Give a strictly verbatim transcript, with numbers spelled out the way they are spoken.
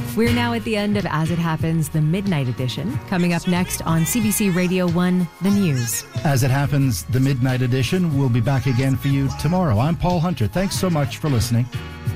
We're now at the end of As It Happens, the Midnight Edition. Coming up next on C B C Radio one, The News. As It Happens, the Midnight Edition will be back again for you tomorrow. I'm Paul Hunter. Thanks so much for listening.